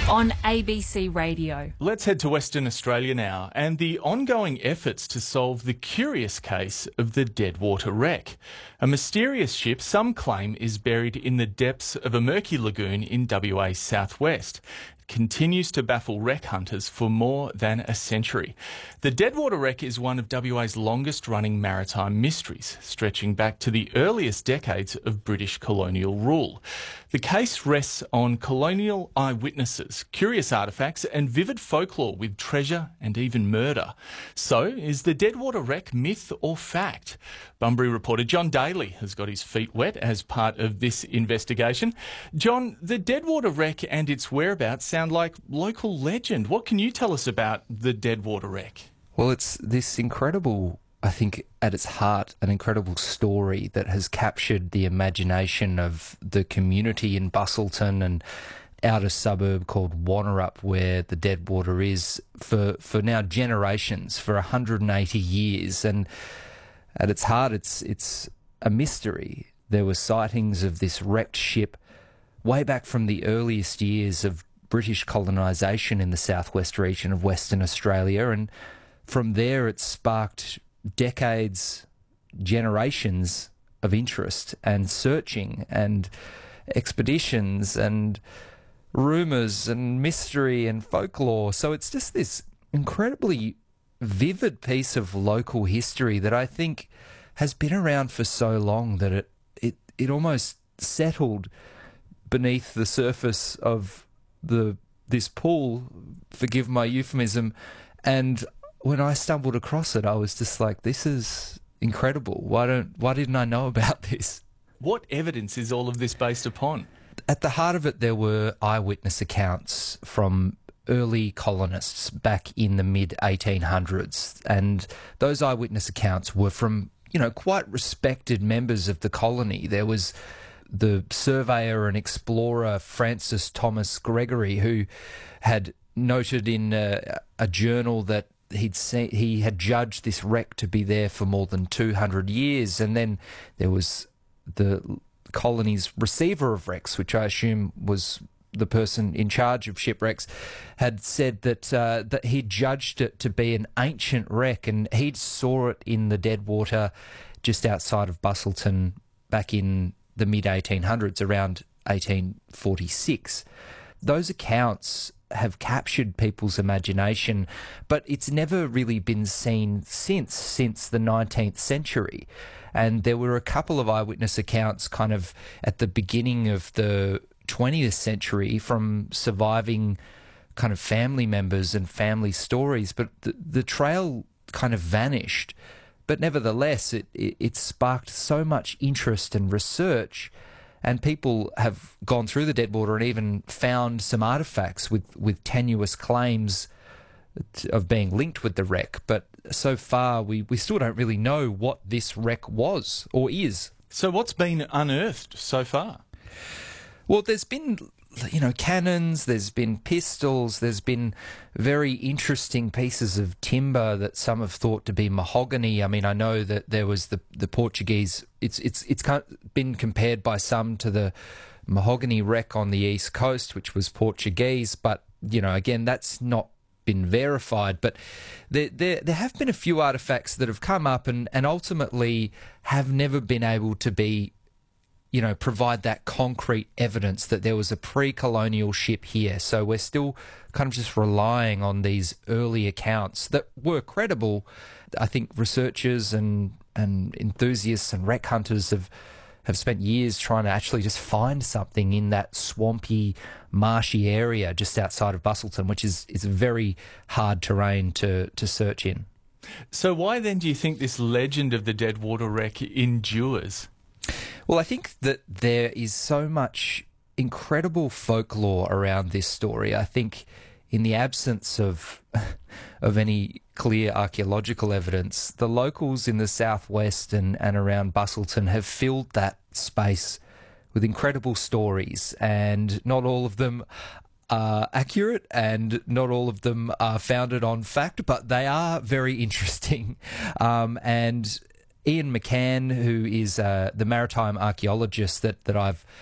on ABC Radio. Let's head to Western Australia now and the ongoing efforts to solve the curious case of the Deadwater wreck. A mysterious ship some claim is buried in the depths of a murky lagoon in WA's southwest. It continues to baffle wreck hunters for more than a century. The Deadwater wreck is one of WA's longest-running maritime mysteries, stretching back to the earliest decades of British colonial rule. The case rests on colonial eyewitnesses, curious artefacts and vivid folklore with treasure and even murder. So, is the Deadwater wreck myth or fact? Bunbury reporter John Daly has got his feet wet as part of this investigation. John, the Deadwater wreck and its whereabouts sound like local legend. What can you tell us about the Deadwater wreck? Well, it's this incredible, I think, at its heart, an incredible story that has captured the imagination of the community in Busselton and outer suburb called Wannerup, where the Deadwater is, for now generations, for 180 years. And at its heart, it's a mystery. There were sightings of this wrecked ship way back from the earliest years of British colonisation in the southwest region of Western Australia, and from there it sparked decades, generations of interest and searching and expeditions and rumours and mystery and folklore. So it's just this incredibly vivid piece of local history that I think has been around for so long that it almost settled beneath the surface of this pool, forgive my euphemism, and when I stumbled across it, I was just like, this is incredible. Why didn't I know about this? What evidence is all of this based upon? At the heart of it, there were eyewitness accounts from early colonists back in the mid-1800s. And those eyewitness accounts were from, quite respected members of the colony. There was the surveyor and explorer Francis Thomas Gregory, who had noted in a journal that he had judged this wreck to be there for more than 200 years. And then there was the colony's receiver of wrecks, which I assume was the person in charge of shipwrecks, had said that he judged it to be an ancient wreck, and he'd saw it in the Deadwater just outside of Busselton back in the mid-1800s, around 1846. Those accounts have captured people's imagination, but it's never really been seen since the 19th century. And there were a couple of eyewitness accounts kind of at the beginning of the 20th century from surviving kind of family members and family stories, but the trail kind of vanished. But nevertheless, it sparked so much interest and research, and people have gone through the Deadwater and even found some artefacts with tenuous claims of being linked with the wreck. But so far, we still don't really know what this wreck was or is. So what's been unearthed so far? Well, there's been, cannons, there's been pistols, there's been very interesting pieces of timber that some have thought to be mahogany. I mean, I know that there was the Portuguese, it's kind of been compared by some to the mahogany wreck on the east coast, which was Portuguese, but, again, that's not been verified. But there have been a few artefacts that have come up and ultimately have never been able to be provide that concrete evidence that there was a pre-colonial ship here. So we're still kind of just relying on these early accounts that were credible. I think researchers and enthusiasts and wreck hunters have spent years trying to actually just find something in that swampy, marshy area just outside of Busselton, which is very hard terrain to search in. So why then do you think this legend of the Deadwater wreck endures? Well, I think that there is so much incredible folklore around this story. I think in the absence of any clear archaeological evidence, the locals in the southwest and around Busselton have filled that space with incredible stories, and not all of them are accurate and not all of them are founded on fact, but they are very interesting. And Ian McCann, who is the maritime archaeologist that I've